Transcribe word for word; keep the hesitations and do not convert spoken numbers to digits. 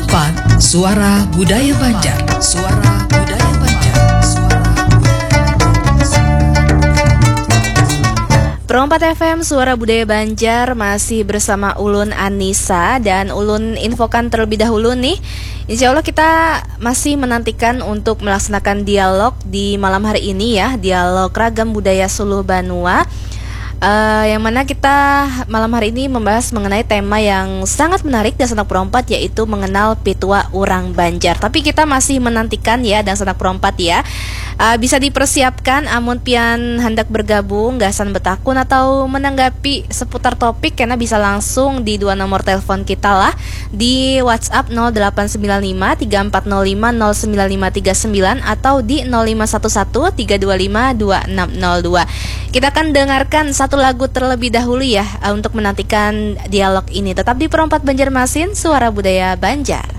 Perempat, Suara Budaya Banjar. Suara Budaya Banjar. Suara Perempat F M Suara Budaya Banjar masih bersama Ulun Anissa, dan Ulun infokan terlebih dahulu nih. Insya Allah kita masih menantikan untuk melaksanakan dialog di malam hari ini ya, dialog ragam budaya Suluh Banua. Uh, yang mana kita malam hari ini membahas mengenai tema yang sangat menarik dan sanak perempat, yaitu mengenal Pitua Urang Banjar. Tapi kita masih menantikan ya dan sanak perempat ya, uh, bisa dipersiapkan amun pian hendak bergabung gasan betakun atau menanggapi seputar topik, karena bisa langsung di dua nomor telepon kita lah, di WhatsApp nol delapan sembilan lima tiga empat nol lima nol sembilan lima tiga sembilan atau di nol lima satu satu tiga dua lima dua enam nol dua. Kita akan dengarkan satu lagu terlebih dahulu ya, untuk menantikan dialog ini. Tetap di Perempat Banjarmasin, Suara Budaya Banjar.